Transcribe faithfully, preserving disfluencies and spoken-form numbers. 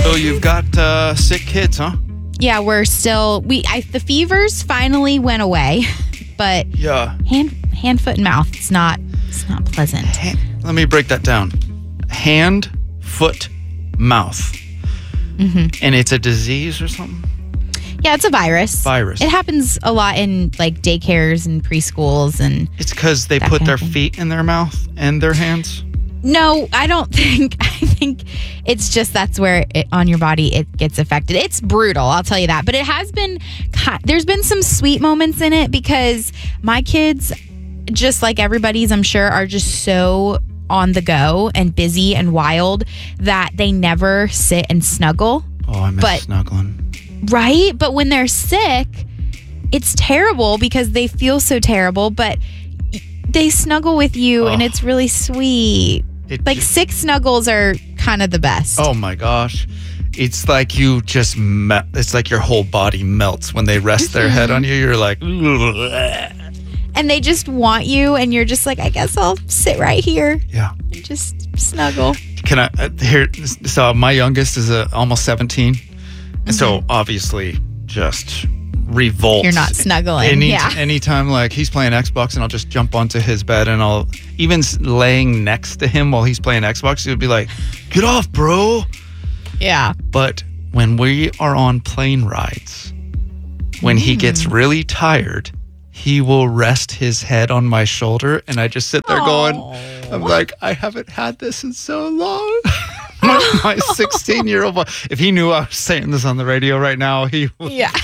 So you've got uh, sick kids, huh? Yeah, we're still we. I, the fevers finally went away, but Yeah. hand, hand, foot, and mouth. It's not. It's not pleasant. Ha- Let me break that down. Hand, foot, mouth. Mm-hmm. And it's a disease or something? Yeah, it's a virus. Virus. It happens a lot in like daycares and preschools, and It's because they That put kind their of thing. feet in their mouth and their hands? no, I don't think. I think it's just that's where it, on your body it gets affected. It's brutal, I'll tell you that. But it has been. There's been some sweet moments in it because my kids, just like everybody's, I'm sure, are just so on the go and busy and wild that they never sit and snuggle. Oh, I miss But- snuggling. Right? But when they're sick, it's terrible because they feel so terrible, but they snuggle with you and Oh. it's really sweet. It Like ju- sick snuggles are kind of the best. Oh my gosh. It's like you just, me- it's like your whole body melts when they rest their head on you. You're like, And they just want you and you're just like, I guess I'll sit right here yeah. and just snuggle. Can I, uh, here, so my youngest is uh, almost seventeen. And so obviously just revolt. You're not snuggling. Any, yeah. Anytime like he's playing Xbox and I'll just jump onto his bed and I'll, even s- laying next to him while he's playing Xbox, he'll be like, get off, bro. Yeah. But when we are on plane rides, when he gets really tired, he will rest his head on my shoulder and I just sit there going, I'm like, I haven't had this in so long. my sixteen-year-old boy, if he knew I was saying this on the radio right now, he would Yeah.